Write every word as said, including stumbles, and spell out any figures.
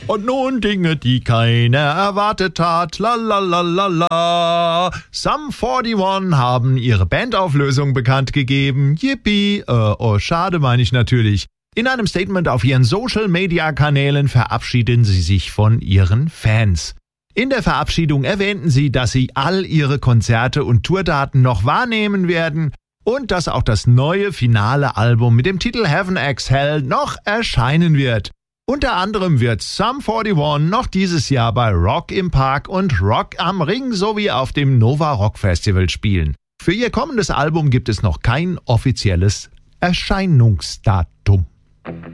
Und nun Dinge, die keiner erwartet hat. La la la la la. Sum einundvierzig haben ihre Bandauflösung bekannt gegeben. Yippie. Äh, oh, schade meine ich natürlich. In einem Statement auf ihren Social-Media-Kanälen verabschieden sie sich von ihren Fans. In der Verabschiedung erwähnten sie, dass sie all ihre Konzerte und Tourdaten noch wahrnehmen werden und dass auch das neue finale Album mit dem Titel Heaven X Hell noch erscheinen wird. Unter anderem wird Sum einundvierzig noch dieses Jahr bei Rock im Park und Rock am Ring sowie auf dem Nova Rock Festival spielen. Für ihr kommendes Album gibt es noch kein offizielles Erscheinungsdatum.